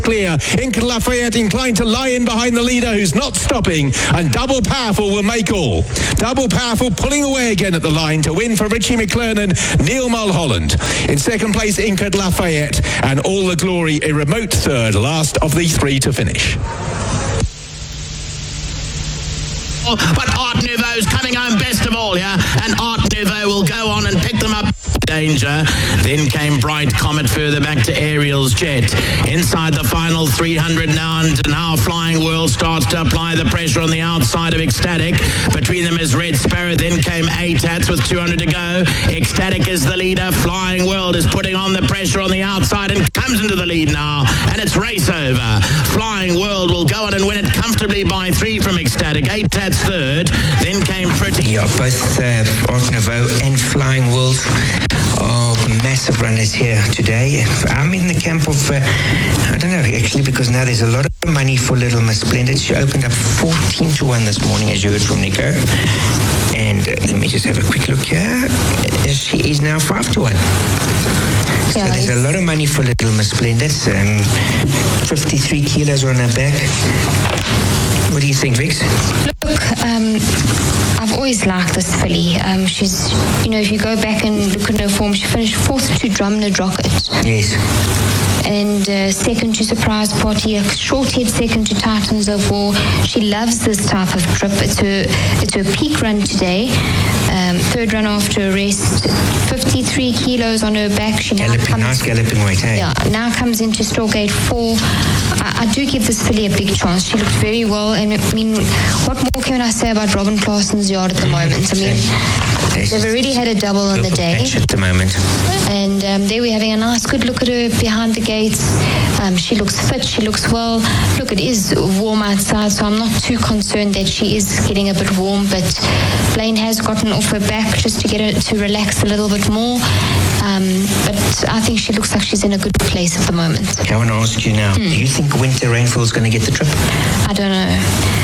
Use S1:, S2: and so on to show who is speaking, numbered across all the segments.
S1: clear. Inked Lafayette inclined to lie in behind the leader who's not stopping, and Double Powerful will make all. Double Powerful pulling away again at the line to win for Richie McClernand, Neil Mulholland. In second place, Inked Lafayette, and All the Glory a remote third, last of the three to finish.
S2: But Art Nouveau's coming home best of all, yeah? And Art Nouveau will go on and pick them up. Danger. Then came Bright Comet further back to Ariel's Jet. Inside the final 300 now, and now Flying World starts to apply the pressure on the outside of Ecstatic. Between them is Red Sparrow. Then came ATATS with 200 to go. Ecstatic is the leader. Flying World is putting on the pressure on the outside and comes into the lead now. And it's race over. Flying World will go on and win it comfortably by 3 from Ecstatic. ATATS third. Then came Pretty.
S3: Yeah, both Art Nouveau and Flying World are massive runners here today. I'm in the camp of, I don't know, actually, because now there's a lot of money for Little Miss Splendid. She opened up 14 to 1 this morning, as you heard from Nico. And let me just have a quick look here. She is now 5 to 1. So there's a lot of money for Little Miss Splendid. 53 kilos on her back. What do you think, Vix?
S4: Look, I've always liked this filly. She's, if you go back and look at her form, she finished 4th to Drumnid Rocket.
S3: Yes.
S4: And second to Surprise Party, a short head second to Titans of War. She loves this type of trip. It's her peak run today. Third run after a rest, 53 kilos on her back. She
S3: nice galloping weight, hey?
S4: Yeah, now comes into Stallgate 4. I do give this filly a big chance. She looks very well, and I mean, what more can I say about Robin Claessen's yard at the moment? I mean, they've already had a double on the day.
S3: At the moment.
S4: And there we're having a nice good look at her behind the gates. She looks fit, she looks well. Look, it is warm outside, so I'm not too concerned that she is getting a bit warm, but Blaine has gotten off her back just to get her to relax a little bit more. But I think she looks like she's in a good place at the moment.
S3: I want to ask you now, do you think Winter Rainfall is going to get the trip?
S4: I don't know.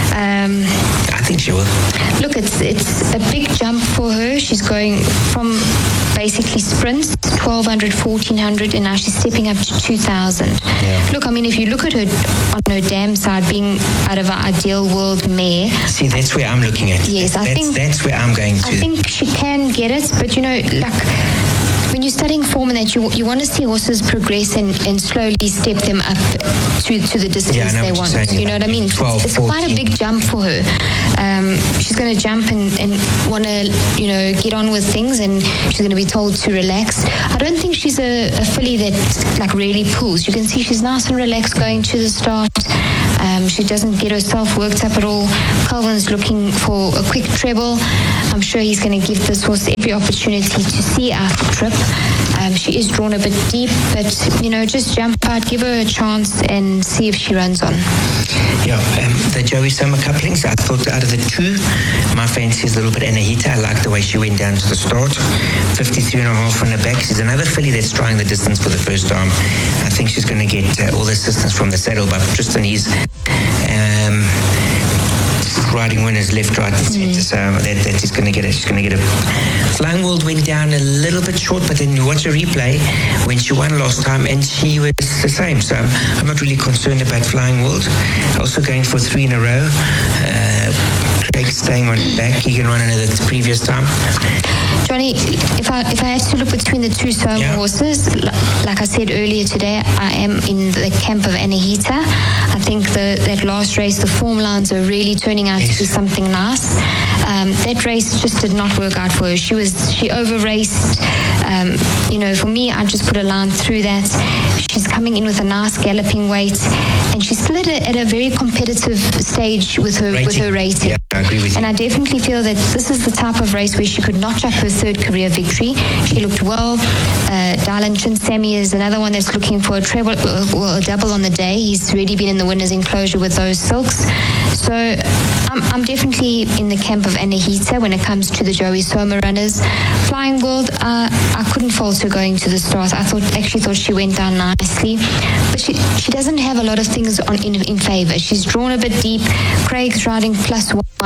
S3: I think she will.
S4: Look, it's a big jump for her. She's going from basically sprints, 1,200, 1,400, and now she's stepping up to 2,000.
S3: Yeah.
S4: Look, I mean, if you look at her on her dam side, being out of our Ideal World mare.
S3: See, that's where I'm looking at.
S4: Yes, I think
S3: that's where I'm going to.
S4: I think she can get it, but when you're studying form and that, you want to see horses progress and slowly step them up to the distance they want. You know what I mean?
S3: 12,
S4: it's quite a big jump for her. She's going to jump and want to, get on with things, and she's going to be told to relax. I don't think she's a filly that really pulls. You can see she's nice and relaxed going to the start. She doesn't get herself worked up at all. Calvin's looking for a quick treble. I'm sure he's going to give this horse every opportunity to see out the trip. She is drawn a bit deep, but, just jump out, give her a chance and see if she runs on.
S3: Yeah, the Joey Summer couplings, I thought out of the two, my fancy is a little bit Anahita. I like the way she went down to the start. 53 and a half on the back. She's another filly that's trying the distance for the first time. I think she's going to get all the assistance from the saddle, but Tristan is riding winners left, right, and centre. So that is going to get it. She's going to get it. Flying World went down a little bit short, but then you watch a replay when she won last time, and she was the same. So I'm not really concerned about Flying World. Also going for 3 in a row. Craig's staying on back. He can run another the previous time.
S4: Johnny, if I had to look between the two Soma horses, like I said earlier today, I am in the camp of Anahita. I think that last race, the form lines are really turning out to be something nice. That race just did not work out for her. She over-raced. For me, I just put a line through that. She's coming in with a nice galloping weight, and she's still at a very competitive stage with her rating.
S3: Yeah, I agree with you.
S4: And I definitely feel that this is the type of race where she could notch up her third career victory. She looked well. Dylan Chinsemi is another one that's looking for a treble or a double on the day. He's already been in the winner's enclosure with those silks. So I'm definitely in the camp of Anahita when it comes to the Joey Soma runners. Flying World, I couldn't fault her going to the start. I actually thought she went down nicely, but she doesn't have a lot of things in favour. She's drawn a bit deep. Craig's riding +1.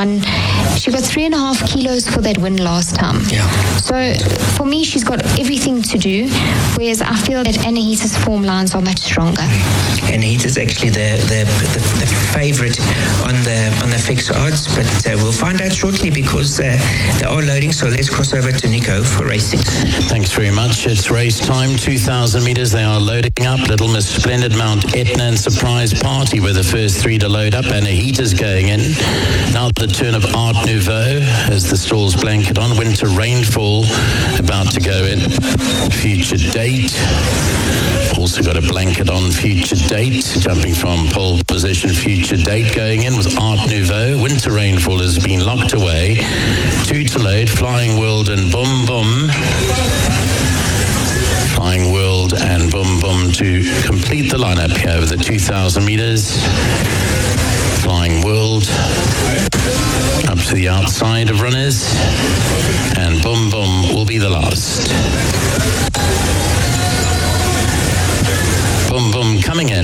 S4: won. She got 3.5 kilos for that win last time.
S3: Yeah.
S4: So for me, she's got everything to do, whereas I feel that Anahita's form lines are much stronger.
S3: Anahita's actually the favourite on the fixed odds, but we'll find out shortly because they are loading. So let's cross over to Nico for racing.
S2: Thanks very much. It's race time, 2,000 metres. They are loading up. Little Miss Splendid, Mount Etna and Surprise Party were the first three to load up. Anahita's going in. Now the turn of Art Nouveau as the stall's blanket on. Winter Rainfall about to go in. Future Date. Also got a blanket on Future Date. Jumping from pole position, Future Date going in with Art Nouveau. Winter Rainfall has been locked away. Two to load, Flying World and Boom Boom. Flying World and Boom Boom to complete the lineup here over the 2,000 metres. Flying World up to the outside of runners, and Boom Boom will be the last. Boom Boom coming in.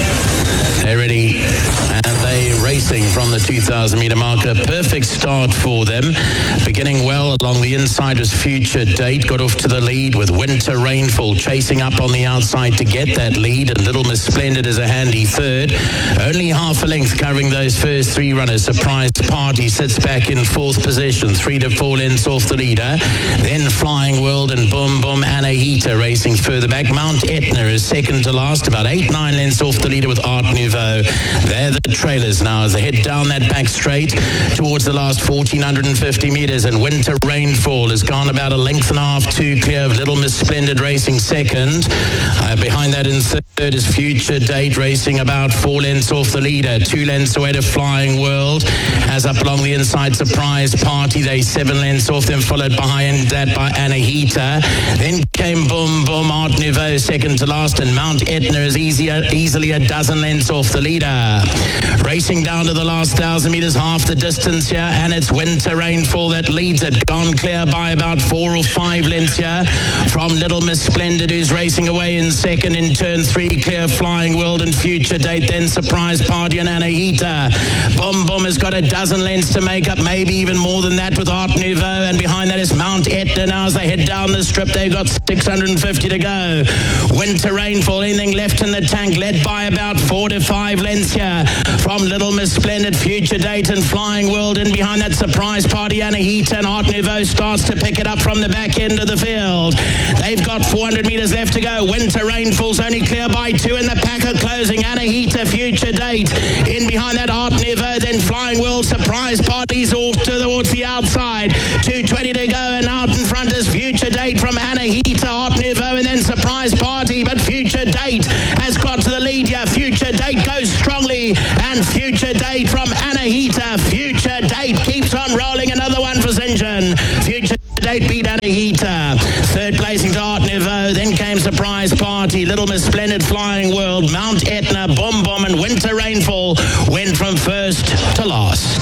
S2: They're ready, and they racing from the 2,000 metre marker. Perfect start for them. Beginning well along the inside was Future Date. Got off to the lead with Winter Rainfall chasing up on the outside to get that lead. And Little Miss Splendid is a handy third. Only half a length covering those first three runners. Surprise Party sits back in fourth position. 3 to 4 lengths off the leader. Then Flying World and Boom Boom Anahita racing further back. Mount Etna is second to last. About 8-9 lengths off the leader with Art Nouveau. They're the trailers now as they head down that back straight towards the last 1,450 metres, and Winter Rainfall has gone about a length and a half too clear of Little Miss Splendid racing second. Behind that in third is Future Date racing about 4 lengths off the leader. 2 lengths away to Flying World. As up along the inside, Surprise Party. They 7 lengths off them, followed behind that by Anahita. Then came Boom Boom, Art Nouveau second to last, and Mount Etna is easily a dozen lengths off the leader. Racing down to the last 1,000 metres, half the distance here, and it's Winter Rainfall that leads it. Gone clear by about 4 or 5 lengths here from Little Miss Splendid, who's racing away in second. In turn 3, clear Flying World and Future Date, then Surprise Party and Anahita. Boom Boom has got a dozen lengths to make up, maybe even more than that with Art Nouveau, and behind that is Mount Etna. Now as they head down the strip, they've got 650 to go. Winter Rainfall, anything left in the tank, led by about 4 to 5 lengths here from Little Miss Splendid, Future Date and Flying World, and behind that Surprise Party, Anahita, and Art Nouveau starts to pick it up from the back end of the field. They've got 400 metres left to go. Winter Rainfall's only clear by 2 in the pack are closing. Anahita, Future Date, in behind that Art Nouveau, then Flying World, Surprise Party's off towards the outside. 2:20 to go, and out in front is Future Date from Anahita, Art Nouveau, and then Surprise Party, but Future Date has got to the lead here. Future Date goes strongly, and Future Date from Anahita. Future Date keeps on rolling. Another one for Zinjan. Future Date beat Anahita. Third placing to Art Nouveau. Then came Surprise Party, Little Miss Splendid, Flying World, Mount Etna, Boom Boom, and Winter Rainfall went from first to last.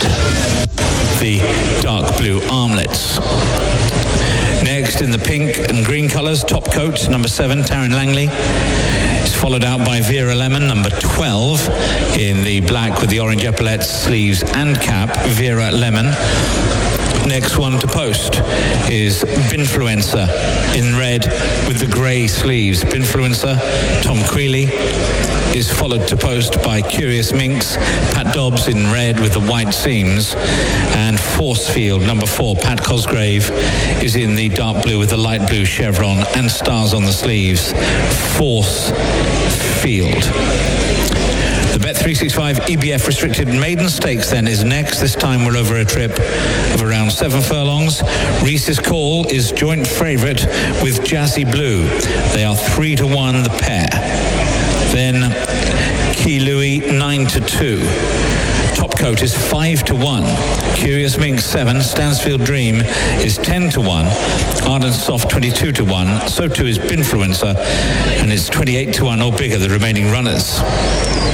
S5: The dark blue armlets. Next in the pink and green colours, Top Coat, number 7, Taryn Langley. It's followed out by Vera Lemon, number 12, in the black with the orange epaulets, sleeves and cap, Vera Lemon. Next one to post is Binfluencer in red with the grey sleeves. Binfluencer, Tom Creeley, is followed to post by Curious Minx, Pat Dobbs in red with the white seams, and Forcefield, number 4, Pat Cosgrave, is in the dark blue with the light blue chevron and stars on the sleeves. Forcefield. The Bet365 EBF Restricted Maiden Stakes then is next. This time we're over a trip of around 7 furlongs. Reese's Call is joint favourite with Jazzy Blue. They are 3 to 1 the pair. Then Key Louis 9 to 2. Top Coat is 5 to 1. Curious Minx 7. Stansfield Dream is 10 to 1. Ardent Soft 22 to 1. So too is Binfluencer, and it's 28 to 1 or bigger the remaining runners.